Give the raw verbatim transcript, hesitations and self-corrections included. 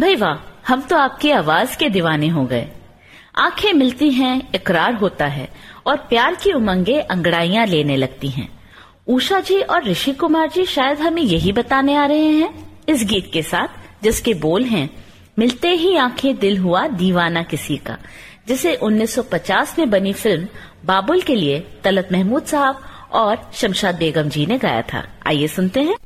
भाई वाह, हम तो आपकी आवाज के दीवाने हो गए। आंखें मिलती हैं, इकरार होता है और प्यार की उमंगें अंगड़ाइयां लेने लगती हैं। उषा जी और ऋषि कुमार जी शायद हमें यही बताने आ रहे हैं इस गीत के साथ, जिसके बोल हैं, मिलते ही आंखें दिल हुआ दीवाना किसी का, जिसे उन्नीस सौ पचास में बनी फिल्म बाबुल के लिए तलत महमूद साहब और शमशाद बेगम जी ने गाया था। आइए सुनते हैं।